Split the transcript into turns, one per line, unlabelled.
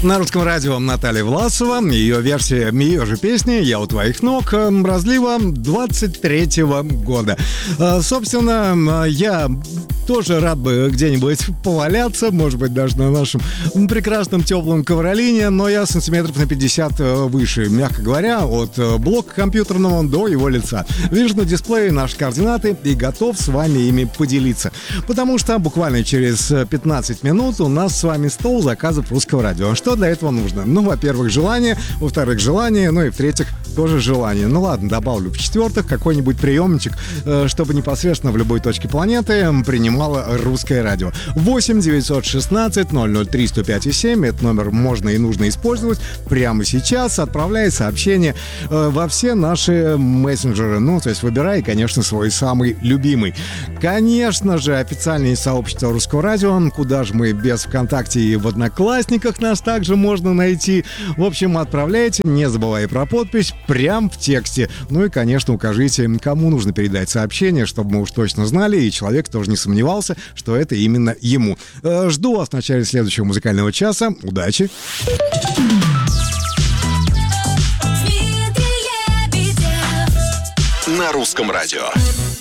На русском радио Наталья Власова, ее версия ее же песни «Я у твоих ног» разлива 23-го года. Собственно, я тоже рад бы где-нибудь поваляться, может быть, даже на нашем прекрасном теплом ковролине, но я сантиметров на 50 выше, мягко говоря, от блока компьютерного до его лица. Вижу на дисплее наши координаты и готов с вами ими поделиться, потому что буквально через 15 минут у нас с вами стол заказов русского радио. Что для этого нужно? Ну, во-первых, желание, во-вторых, желание, ну и в-третьих, тоже желание. Ну ладно, добавлю в-четвертых какой-нибудь приемчик, чтобы непосредственно в любой точке планеты принимало русское радио. 8 916 003 105 и 7. Этот номер можно и нужно использовать прямо сейчас, отправляя сообщение во все наши мессенджеры. Ну, то есть выбирай, конечно, свой самый любимый. Конечно же, официальное сообщество русского радио, куда же мы без ВКонтакте и в Одноклассниках нас также можно найти. В общем, отправляйте, не забывая про подпись, прям в тексте. Ну и, конечно, укажите, кому нужно передать сообщение, чтобы мы уж точно знали, и человек тоже не сомневался, что это именно ему. Жду вас в начале следующего музыкального часа. Удачи!
На русском радио.